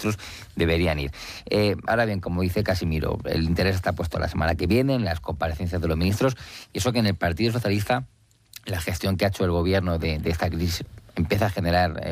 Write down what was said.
ministros deberían ir. Ahora bien, como dice Casimiro, el interés está puesto la semana que viene en las comparecencias de los ministros, y eso que en el Partido Socialista la gestión que ha hecho el gobierno de esta crisis empieza a generar